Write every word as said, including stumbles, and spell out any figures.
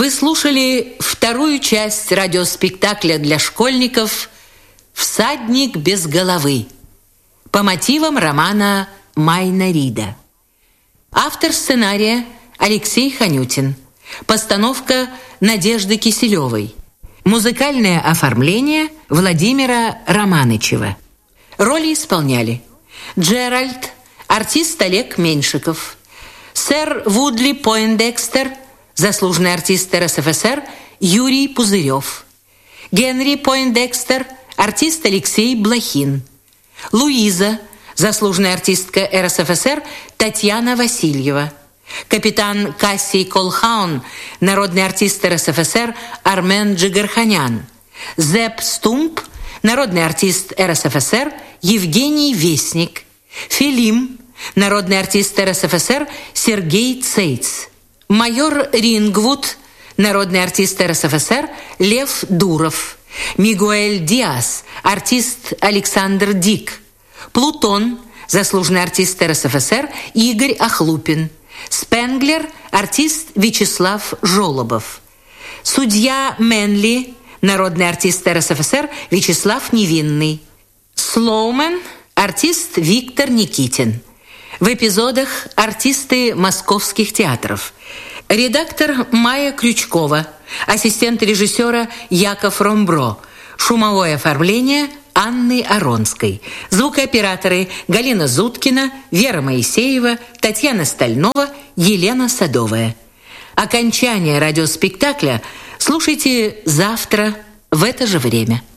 Вы слушали вторую часть радиоспектакля для школьников «Всадник без головы» по мотивам романа Майна Рида. Автор сценария Алексей Ханютин. Постановка Надежды Киселевой. Музыкальное оформление Владимира Романычева. Роли исполняли Джеральд, артист Олег Меньшиков, сэр Вудли Пойндекстер, заслуженный артист эр эс эф эс эр Юрий Пузырев, Генри Пойндекстер, артист Алексей Блохин, Луиза, заслуженная артистка эр эс эф эс эр Татьяна Васильева, капитан Кассий Колхаун, народный артист эр эс эф эс эр Армен Джигарханян, Зепп Стумп, народный артист эр эс эф эс эр Евгений Вестник, Филим, народный артист эр эс эф эс эр Сергей Цейц, майор Рингвуд, народный артист эр эс эф эс эр Лев Дуров, Мигуэль Диас, артист Александр Дик, Плутон, заслуженный артист эр эс эф эс эр Игорь Охлупин, Спенглер, артист Вячеслав Жолобов, судья Мэнли, народный артист эр эс эф эс эр Вячеслав Невинный, Слоумен, артист Виктор Никитин. В эпизодах артисты московских театров. Редактор Майя Крючкова, ассистент режиссера Яков Ромбро, шумовое оформление Анны Аронской, звукооператоры Галина Зуткина, Вера Моисеева, Татьяна Стальнова, Елена Садовая. Окончание радиоспектакля слушайте завтра в это же время.